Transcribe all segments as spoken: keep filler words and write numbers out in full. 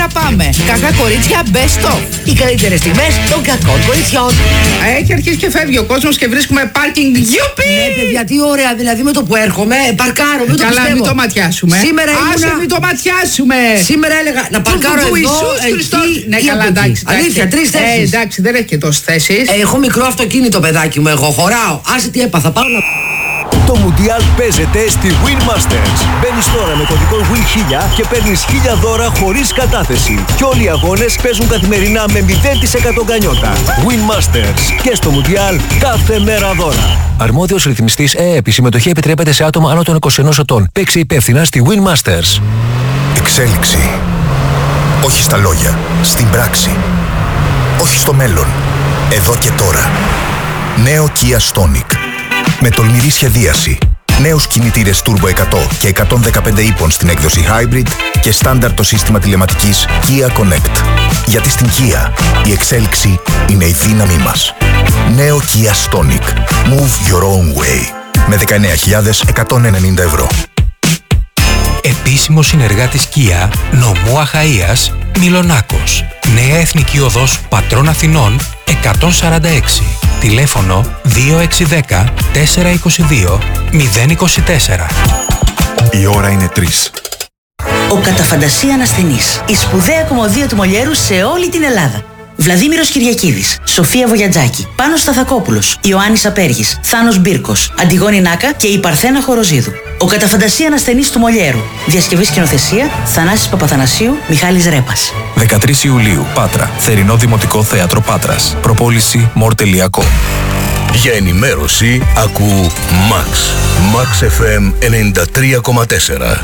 να πάμε. Κακά κορίτσια, best of. Οι καλύτερες στιγμές των κακών κοριτσιών. Έχει αρχίσει και φεύγει ο κόσμος και βρίσκουμε πάρκινγκ. Γιουπί! Ναι, παιδιά, τι ωραία. Δηλαδή με το που έρχομαι, παρκάρω. Μην το Καλά, πιστεύω. μην το ματιάσουμε. Σήμερα ήμουνα... Άσε, μην το ματιάσουμε. Σήμερα έλεγα να παρκάρω εδώ, εκεί, ναι, καλά, εντάξει. Αλήθεια, τρεις θέσεις. Ε, εντάξει, δεν έχει και τόσες θέσεις. Ε, έχω μικρό αυτοκίνητο, παιδάκι μου, εγώ χωράω. Άσε τι έπαθα, πάω να... Το Μουντιάλ παίζεται στη Win Masters. Μπαίνεις τώρα με κωδικό Win χίλια και παίρνεις χίλια δώρα χωρίς κατάθεση. Και όλοι οι αγώνες παίζουν καθημερινά με μηδέν τοις εκατό γκανιότα. Win Masters. Και στο Μουντιάλ κάθε μέρα δώρα. Αρμόδιος ρυθμιστής ΕΕΠ. Η συμμετοχή επιτρέπεται σε άτομα άνω των είκοσι ενός ετών. Παίξε υπεύθυνα στη Win Masters. Εξέλιξη. Όχι στα λόγια, στην πράξη. Όχι στο μέλλον. Εδώ και τώρα. Νέο Kia Stonic. Με τολμηρή σχεδίαση. Νέους κινητήρες Turbo εκατό και εκατόν δεκαπέντε ύπων στην έκδοση Hybrid και στάνταρ το σύστημα τηλεματικής Kia Connect. Γιατί στην Kia η εξέλιξη είναι η δύναμή μας. Νέο Kia Stonic. Move your own way. Με δεκαεννέα χιλιάδες εκατόν ενενήντα ευρώ. Επίσημος συνεργάτης Kia, νομού Αχαΐας, Μιλονάκος. Νέα Εθνική Οδός Πατρών Αθηνών εκατόν σαράντα έξι. Τηλέφωνο δύο έξι ένα μηδέν τέσσερα είκοσι δύο μηδέν είκοσι τέσσερα. Η ώρα είναι τρεις. Ο Καταφαντασία Ασθενής. Η σπουδαία κομμωδία του Μολιέρου σε όλη την Ελλάδα. Βλαδίμηρος Κυριακίδης, Σοφία Βογιατζάκη, Πάνος Σταθακόπουλος, Ιωάννης Απέργης, Θάνος Μπίρκος, Αντιγόνη Νάκα και η Παρθένα Χοροζίδου. Ο Καταφαντασία Ασθενής του Μολιέρου. Διασκευή σκηνοθεσία Θανάσης Παπαθανασίου, Μιχάλης Ρέπας. δεκατρείς Ιουλίου, Πάτρα. Θερινό Δημοτικό Θέατρο Πάτρας. Προπόληση μορ τελεία κομ. Για ενημέρωση ακού Max. Max εφ εμ ενενήντα τρία κόμμα τέσσερα.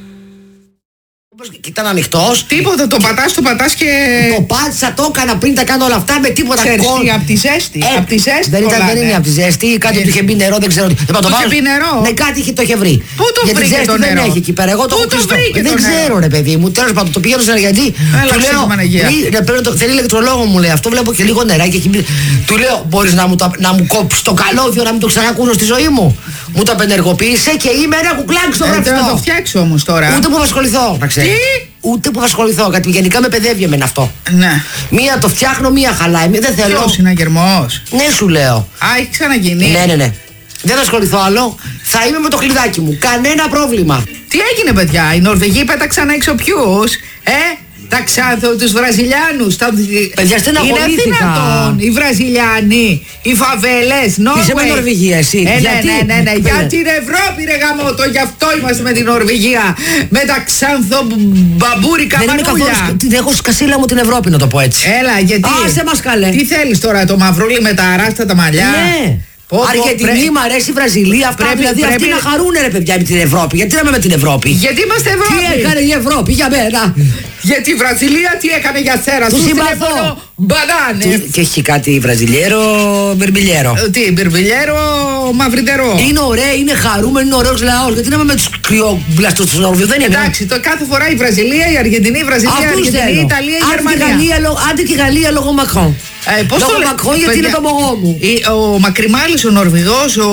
Και ήταν ανοιχτός. Τίποτα, το πατάς, το πατάς και... Το πάτησα, το έκανα πριν τα κάνω όλα αυτά με τίποτα. Ξέρεις κον... τι, απ' τη ζέστη. Ε, απ' τη ζέστη δεν, ήταν, δεν είναι απ' τη ζέστη. Κάτι Ε, του είχε μπει νερό, δεν ξέρω τι. Του είχε μπει νερό. Ναι, κάτι είχε, το είχε βρει. Πού το γιατί βρήκε ζέστη το δεν νερό? έχει εκεί πέρα. Εγώ το Πού έχω το κλειστό. βρήκε Δεν το νερό? ξέρω, ρε παιδί μου. Τέλος πάντων, το πηγαίνω στον εργατή. Έλα, Του λέω, Παναγία. «Μη- ρε, παίρνω το- θέλει ηλεκτρολόγο, μου λέει. Αυτό βλέπω και λίγο νεράκι εκεί. Του λέω, μπορείς να μου, τα- να μου κόψεις το καλώδιο, να μην το ξανακούσω στη ζωή μου. Μου το απενεργοποίησε και είμαι ένα κουκλάκι στο Ε, γραφείο. να το φτιάξω όμως τώρα. Ούτε που θα ασχοληθώ, να ξέρεις. Τι? Ούτε που θα ασχοληθώ, γιατί γενικά με παιδεύει εμένα αυτό. Ναι. Μία το φτιάχνω, μία χαλάει. Μία δεν θέλω. Ποιος είναι αγερμός? Ναι, σου λέω. Α, έχει ξαναγίνει. Ναι, ναι, ναι. Δεν θα ασχοληθώ άλλο. Θα είμαι με το κλειδάκι μου. Κανένα πρόβλημα. Τι έγινε, παιδιά? Οι Νορβηγοί πέταξαν έξω ποιους? Ε, τα ξάνθο, τους Βραζιλιάνους. Τα... Παιδιά, στεναχωρήθηκα. Είναι δυνατόν οι Βραζιλιάνοι, οι φαβέλες, Νόρβεϊ. Είσαι με Νορβηγία, εσύ. Ε, ναι, Γιατί? ναι, ναι, ναι. Πέλε. Για την Ευρώπη, ρε γαμώτο, γι' αυτό είμαστε με την Νορβηγία. Με τα ξάνθο μπαμπούρικα Δεν είμαι μανούλια. καθόλου. Την έχω σκασίλα μου την Ευρώπη, να το πω έτσι. Έλα, γιατί. Άσε μας καλέ. Τι θέλεις τώρα, το μαυρούλι με τα αράστα τα μαλλιά? Ναι. Πω, πω, Αργεντινή, πρέ- μ' αρέσει η Βραζιλία. Αυτά πρέπει- δηλαδή αυτοί πρέπει- να χαρούνε, ρε παιδιά, με την Ευρώπη. Γιατί να είμαι με την Ευρώπη. Γιατί είμαστε Ευρώπη? Τι έκανε η Ευρώπη για μένα. Γιατί η Βραζιλία τι έκανε για σέρα? Του Σου συμπαθώ. τηλέφωνο μπανάνε. Και- Και έχει κάτι βραζιλιέρο, μπερμπιλιέρο. Ε, Τι, μπερβιλιέρο, μαυριτερό. Είναι ωραία, είναι χαρούμενο, είναι ωραίος λαός. Γιατί να είμαι με τους κρυόμπλαστους του Νορβηγού, δεν είναι. Εντάξει, το κάθε φορά η Βραζιλία, η Αργεντινή, η Βραζιλία, η Αυτούς Αργεντινή, η θέλω. Ιταλία, η Άντε και Γερμανία. Γαλλία λόγω- Άντε και η Γαλλία λόγω Μακρόν. Ε, πώς Λόγω το λέ- Μακρόν, γιατί παιδιά, είναι το μογό μου. η- Ο Μακριμάλης, ο Νορβηγός, ο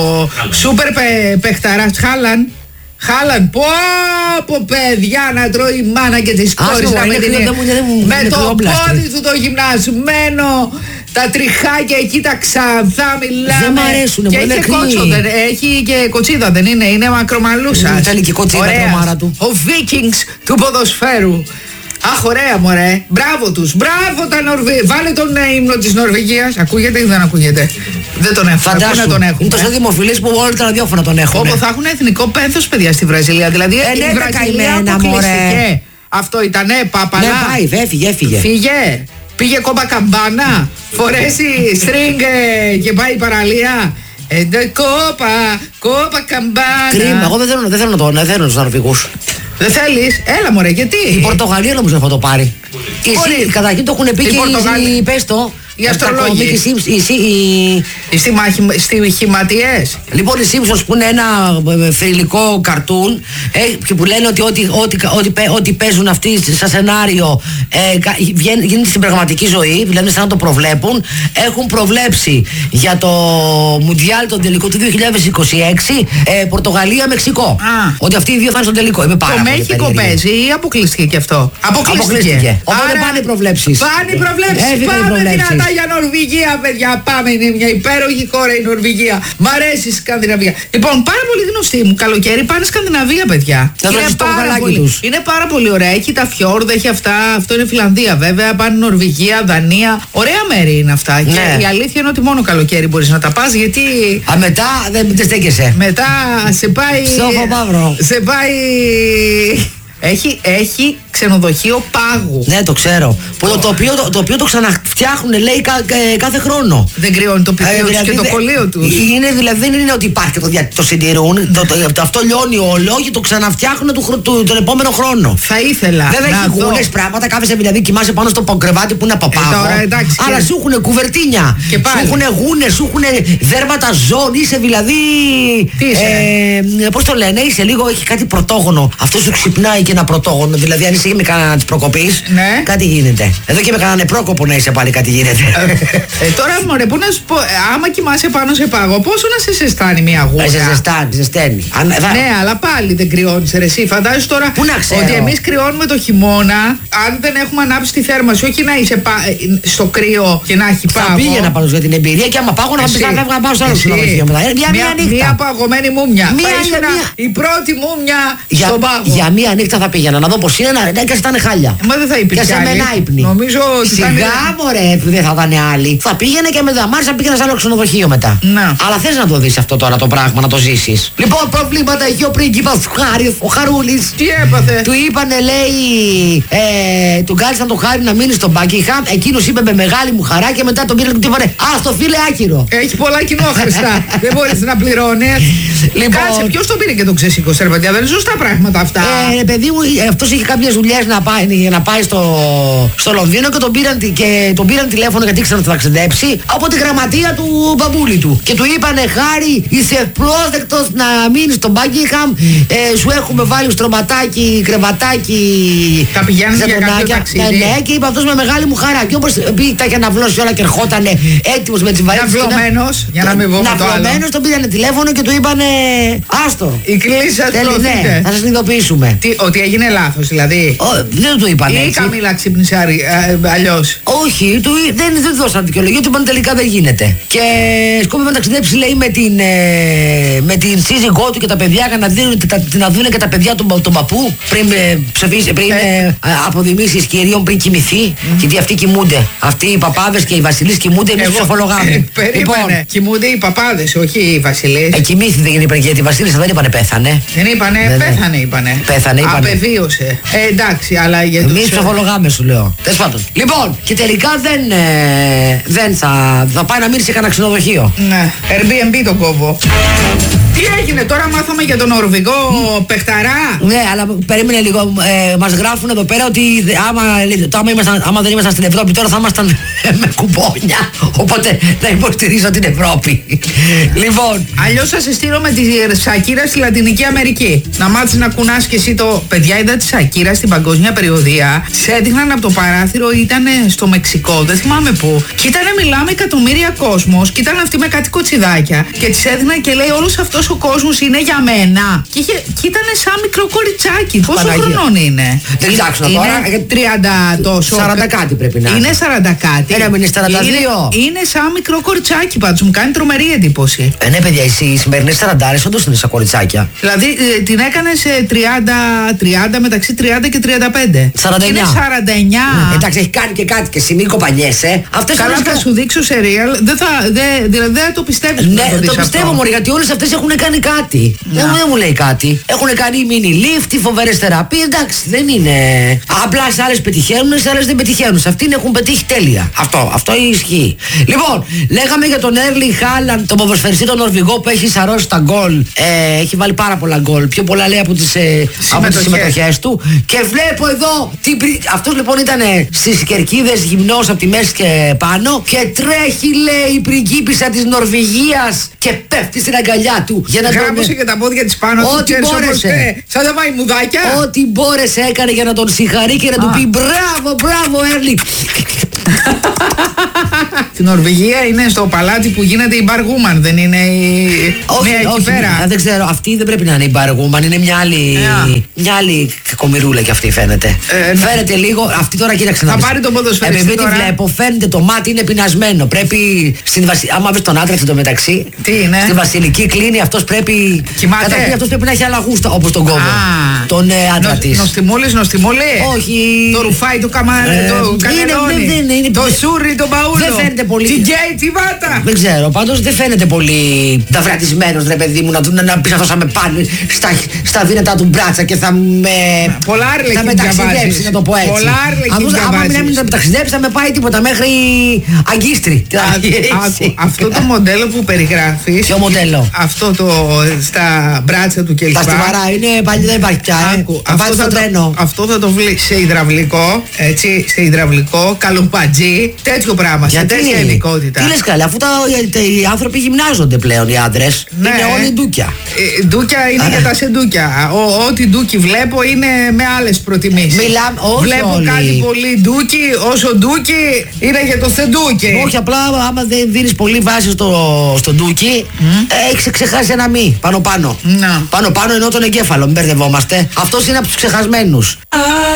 σούπερ πε- παιχταράς Χάλαν. Χάλαν, πω πω παιδιά να τρώει η μάνα και τις Άσε κόρες μου, να είναι με την- κρύο, δεν μου- δεν μου- με είναι το κρυόμπλαστρη. πόδι του το γυμνασμένο, τα τριχάκια εκεί τα ξανθά μιλάμε. Δεν μ' αρέσουνε, και μου είναι έχει κρύοι. κότσο, δεν, έχει και κοτσίδα δεν είναι, είναι μακρομαλούσα. Θέλει και κοτσίδα η τρομάρα του. Ο Vikings του ποδοσφαίρου. Αχ, ωραία, μωρέ. Μπράβο τους. Μπράβο τα Νορβηγία. Βάλε τον ε, ύμνο της Νορβηγίας. Ακούγεται ή δεν ακούγεται? Δεν τον έχω. Πού να Φαντάσου. τον έχουν. Είναι τόσο δημοφιλής που όλα τα ραδιόφωνα τον έχουν. Όπου θα έχουν εθνικό πένθος, παιδιά, στη Βραζιλία. Δηλαδή Ε, η ναι, τα Βραζιλία καημένα, αποκλειστηκε. μωρέ. Αυτό ήτανε, παπαλά. Ναι, πάει, έφυγε, έφυγε. Φύγε. Πήγε κόμπα καμπάνα. Φορέσει string ε, και πάει παραλία. Ε, ντε, κόπα, κόπα καμπάνα. Κρίμα, εγώ δεν θέλω, δεν θέλω να τον δεν θέλω τους Νορβηγούς. Δεν θέλεις? Έλα μωρέ, γιατί? Η Πορτογαλία νομίζω θα το πάρει. Και Μπορεί. εσύ, καταρχήν το έχουν πει Η και Πορτογαλία. οι, πες το, Οι αστρολόγοι. Οι, Σίμψ- οι, Σι- οι, Οι στιμάχη- στοιχηματιές. Λοιπόν, οι Simpsons που είναι ένα ε, θρυλικό καρτούν ε, και που λένε ότι ό,τι, ό,τι, ό,τι, παι- ό,τι παίζουν αυτοί σε σενάριο ε, κα- βγαίνει- γίνεται στην πραγματική ζωή, δηλαδή σαν να το προβλέπουν. Έχουν προβλέψει για το Μουντιάλ τον τελικό του δύο χιλιάδες είκοσι έξι ε, Πορτογαλία-Μεξικό. Α. Ότι αυτοί οι δύο θα είναι στο τελικό. Είμαι πάρα Το πολύ Μέχικο περίεργη. παίζει ή αποκλείστηκε και αυτό? Αποκλείστηκε. Οπότε πάνε οι προβλέψεις. Πάνε οι προβλέψεις. Έφυγαν οι Πάμε προβλέψεις. δυνατά για Νορβηγία, παιδιά. Πάμε, είναι μια υπέροχη χώρα η Νορβηγία. Μ' αρέσει η Σκανδιναβία. Λοιπόν, πάρα πολύ γνωστοί μου. Καλοκαίρι πάνε Σκανδιναβία, παιδιά. Να βρεις το γαλάκι πολύ, τους. είναι πάρα πολύ ωραία. Έχει τα φιόρδα, έχει αυτά. Αυτό είναι Φιλανδία, βέβαια. Πάνε Νορβηγία, Δανία. Ωραία μέρη είναι αυτά. Ναι. Και η αλήθεια είναι ότι μόνο καλοκαίρι μπορεί να τα πα, γιατί Α, μετά δεν δεν στέκεσαι. μετά σε πάει. Ψόφο μαύρο. Σε πάει. Έχει, έχει ξενοδοχείο πάγου. Ναι, το ξέρω. Που το, το, οποίο, το, το οποίο το ξαναφτιάχνουν, λέει, κα, κα- κάθε χρόνο. Δεν κρυώνει το πιτίο τους και το δε- κολλείο του. Είναι, δηλαδή, δεν είναι ότι υπάρχει και το, δια- το συντηρούν. Το, το, το, αυτό λιώνει όλο και το ξαναφτιάχνουν του, χρ- του, τον επόμενο χρόνο. Θα ήθελα Βέβαια να έχει δω. γούνες πράγματα, κάθεσαι δηλαδή κοιμάσαι πάνω στο κρεβάτι που είναι από πάγο. τώρα, εντάξει, αλλά και- σου έχουν κουβερτίνια. Και πάλι. Σου έχουν γούνες, σου έχουν δέρματα ζώων. Είσαι δηλαδή. Τι είσαι, ε, Πώς το λένε, είσαι λίγο, έχει κάτι πρωτόγονο. Αυτό σου ξυπνάει και ένα πρωτόγονο. Δηλαδή αν είσαι με κανένα τη προκοπή, Ναι. κάτι γίνεται. Εδώ και με κανένα πρόκοπο να είσαι πάλι κάτι γίνεται. Ε, τώρα μωρέ, πού να σου πω, ε, άμα κοιμάσαι πάνω σε πάγο, πόσο να σε ζεστάνει μια γούνα. Να σε ζεστάνει, ζεσταίνει. Αν, θα- Ναι, αλλά πάλι δεν κρυώνει ρε εσύ. Φαντάζεσαι τώρα Πού να ξέρω. ότι εμεί κρυώνουμε το χειμώνα, αν δεν έχουμε ανάψει τη θέρμανση, όχι να είσαι πα- ε, στο κρύο και να έχει Θα πάγο. πήγαινα πάνω για την εμπειρία και άμα πάω να Εσύ. πει να φεύγω να πάω στο άλλο Εσύ. ξενοδοχείο μετά. Ε, Για μία μια, νύχτα. μια παγωμένη μούμια. Μία- Θα ήσουν μία- η πρώτη μούμια Για, στον πάγο. για μία νύχτα θα πήγαινα να δω πως είναι να ρενέκας ήταν χάλια. Μα δεν θα υπήρχε Και σε άλλη. μένα ύπνη. Νομίζω ότι θα είναι- Σιγά μωρέ που δεν θα ήταν άλλη. Θα πήγαινε και με δαμάρι θα πήγαινε σε άλλο ξενοδοχείο μετά. Να. Αλλά θες να το δεις αυτό τώρα το πράγμα, να το ζήσεις. Λοιπόν, προβλήματα έχει ο πρίγκιπας του Χάρης, ο Χαρούλης. Τι έπαθε. Του είπανε, λέει, ε, του κάλεσαν το Χάρη να μείνει στον Buckingham. Εκείνος είπε με μεγάλη μου χαρά και μετά τον πήραν και του είπανε, α, στο φίλε άκυρο. Έχει πολλά κοινόχρηστα. Δεν μπορεί να πληρώνει. Λοιπόν. Κάτσε, ποιο τον πήρε και τον ξεσήκωσε, ρε παιδιά. Δεν είναι σωστά πράγματα αυτά. Ε, παιδί μου, αυτό είχε κάποιες δουλειές να πάει, να πάει στο, στο Λονδίνο και τον, πήραν, τη- και τον πήραν τηλέφωνο γιατί ήξεραν ότι θα ταξιδέψει από τη γραμματεία του μπαμπούλη του. Και του είπανε, Χάρη, είσαι ευπρόσδεκτος να μείνεις στο Buckingham. Ε, σου έχουμε βάλει στρωματάκι, κρεβατάκι. Τα πηγαίνουν για κάποιο ζετονάκια». ταξίδι. Ναι, ναι, και είπε αυτός με μεγάλη μου χαρά. Και όπως πει, τα είχε αναβλώσει όλα και ερχότανε έτοιμος με τις βαρύτητες. Ναυλωμένος, για να μην πούμε το άλλο. Ναυλωμένος, τον πήρανε τηλέφωνο και του είπανε, άστο. Η κλίση σας Τέλει, ναι, προωθείτε. θα σας ειδοποιήσουμε. Τι, ότι έγινε λάθος δηλαδή. Ω, δεν του είπαν Ή η έτσι. Καμίλα ξύπνησε αλλιώ. Όχι, του, δεν, δεν του δώσαν δικαιολογία, του είπαν τελικά δεν γίνεται. Και σκόπευε να ταξιδέψει, λέει, με την, ε, με την σύζυγό του και τα παιδιά για να, δίνουν, τα, να δουν και τα παιδιά του τον παππού πριν, ε, ψηφίσει, πριν Ε. ε, αποδημήσεις κυρίων πριν κοιμηθεί. Γιατί αυτοί κοιμούνται. Αυτοί οι παπάδες και οι βασιλείς κοιμούνται, εμείς ψοφολογάμε. Περίμενε. Κοιμούνται οι παπάδες, όχι οι βασιλείς. Ε, κοιμήθηκε, δεν είπαν, γιατί η βασίλισσα δεν είπανε πέθανε. Δεν είπανε, Ναι, ναι. πέθανε είπανε. Πέθανε, είπανε. Απεβίωσε. Ε, εντάξει, αλλά για τους... Εμείς ψοφολογάμε, σου λέω. Τέλος πάντων. Λοιπόν, και τελικά δεν, ε, δεν θα, θα πάει να μείνει σε κανένα ξενοδοχείο. Ναι, Airbnb τον κόβω. Τι έγινε τώρα, μάθαμε για τον Νορβηγό παιχταρά. Ναι, αλλά περίμενε λίγο. Ε, Μας γράφουν εδώ πέρα ότι δε- άμα, το, άμα, ήμασταν, άμα δεν ήμασταν στην Ευρώπη τώρα θα ήμασταν με κουπόνια. Οπότε να υποστηρίζω την Ευρώπη. Λοιπόν, Αλλιώς θα σε στείλω με τη Σακύρα στη Λατινική Αμερική. Να μάθεις να κουνάς και εσύ το. Παιδιά, είδα τη Σακύρα στην παγκόσμια περιοδία. Της έδειχναν από το παράθυρο, ήταν στο Μεξικό, δεν θυμάμαι πού. Και ήταν, μιλάμε, εκατομμύρια κόσμος. Και ήταν αυτή με κάτι κοτσιδάκια. Και της έδειχναν και λέει: όλος αυτός ο κόσμος είναι για μένα. Και, είχε, και ήταν σαν μικρό κοριτσάκι. Πόσο Παναγία. χρονών είναι? Δεν ψάξω τώρα. Είναι τριάντα τόσο. σαράντα κάτι πρέπει να είναι. Είναι σαράντα κάτι. Ένα μην είναι σαράντα δύο. Είναι, είναι σαν μικρό κοριτσάκι πάντως. Μου κάνει τρομερή εντύπωση. ε, ναι, παιδιά, οι, οι σημερινές σαραντάρες όντως είναι σαν κοριτσάκια. Δηλαδή ε, την έκανε σε τριάντα, τριάντα, μεταξύ τριάντα και τριάντα πέντε. σαράντα εννιά. Είναι σαράντα εννιά. Ε, εντάξει, έχει κάνει και κάτι και εσύ μην κοπανιέσαι. Αυτές Καλά, όλες θα κα- σου δείξω σε real. Δεν θα, δε, δηλαδή δεν θα το πιστεύεις. που Ναι, θα το δεις πιστεύω αυτό. μωρέ, γιατί όλες αυτές έχουν έχουν κάνει κάτι. Δεν, δεν μου λέει κάτι. Έχουν κάνει mini lift, φοβερές θεραπείες. Εντάξει, δεν είναι. Απλά σε άλλες πετυχαίνουν, σε άλλες δεν πετυχαίνουν. Σε αυτήν έχουν πετύχει τέλεια. Αυτό, αυτό ισχύει. Λοιπόν, λέγαμε για τον Έρλινγκ Χάλαντ, τον ποδοσφαιριστή τον Νορβηγό που έχει σαρώσει τα γκολ. Ε, έχει βάλει πάρα πολλά γκολ. Πιο πολλά λέει από τις ε, συμμετοχές του. Και βλέπω εδώ. Αυτός λοιπόν ήταν στις κερκίδες γυμνός από τη μέση και πάνω. Και τρέχει, λέει, η πριγκίπισσα της Νορβηγίας και πέφτει στην αγκαλιά του. Για να γράμμωσε τον... και τα πόδια της πάνω του. Ό,τι μπόρεσε. Σαν τα μαϊμουδάκια. Ό,τι μπόρεσε έκανε για να τον συγχαρεί και να του πει μπράβο, μπράβο, Έρλινγκ. Στην Νορβηγία είναι στο παλάτι που γίνεται η Μπαργούμαν, δεν είναι η. Όχι, ναι, όχι, εκεί πέρα. δεν ξέρω, αυτή δεν πρέπει να είναι η Μπαργούμαν, είναι μια άλλη. Yeah. Μια άλλη κακομοιρούλα κι αυτή φαίνεται. Ε, φαίνεται ναι. λίγο, αυτή τώρα κοίταξε να θα πάρει τον ποδοσφαιριστή. Επειδή τη βλέπω, φαίνεται το μάτι είναι πεινασμένο. Πρέπει. Στην βασι... Άμα βρει τον άντρα στο μεταξύ. Τι είναι. Στη βασιλική κλίνη αυτό πρέπει. Καταρχήν αυτό πρέπει να έχει αλλαγούστα όπως τον κόβο. Ah. Τον ε, άντρα Νο, τη. Νοστιμούλη, νοστιμούλη. Όχι. Το ρουφάι, το καμάρι, ε, το κανελόνι. Είναι, είναι, είναι, το σούρι, το μπαούλο. Δεν φαίνεται πολύ. Την γκέι, τη βάτα. Δεν ξέρω, πάντως δεν φαίνεται πολύ ταυρατισμένος, ρε παιδί μου, να, να, να πεις αυτό θα με πάνε στα, στα δύνατα του μπράτσα και θα με. Πολλά άρλεκη θα με ταξιδέψει, να το πω έτσι. Πολλά άρλεκη. Άμα μην με ταξιδέψει, θα με πάει τίποτα μέχρι Αγκίστρι. Αυτό το μοντέλο που περιγράφεις. Ποιο μοντέλο? Αυτό το στα μπράτσα του κλπ. Τα στιβαρά είναι πάλι, δεν υπάρχει πια. Αυτό θα, το, αυτό θα το βρει σε υδραυλικό, έτσι, σε υδραυλικό, καλουπατζή, τέτοιο πράγμα, σε τέτοια υλικότητα. Τι λες καλά, αφού τα, οι άνθρωποι γυμνάζονται πλέον οι άντρες. Ναι. Είναι όλοι ντούκια. Ε, ντούκια είναι για τα σεντούκια. Ο, ό,τι ντούκι βλέπω είναι με άλλες προτιμήσεις. Μιλάμε, όχι βλέπω όλοι. κάτι πολύ ντούκι, όσο ντούκι είναι για το σεντούκι. Όχι, απλά άμα δεν δίνεις πολύ βάση στο, στο ντούκι, mm. ε, έχεις ξεχάσει ένα μη πάνω πάνω. No. Πάνω πάνω ενώ τον εγκέφαλο, μην μπερδευόμαστε. Αυτός είναι από τους ξεχασμένους.